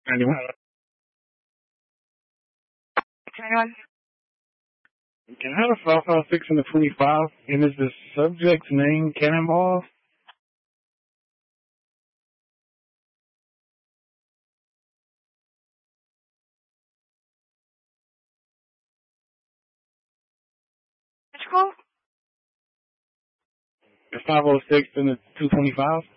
Anyone? Anyone? Can I have a 556 and a 25? And is the subject's name Cannonball? Which call? The 506 and the 225?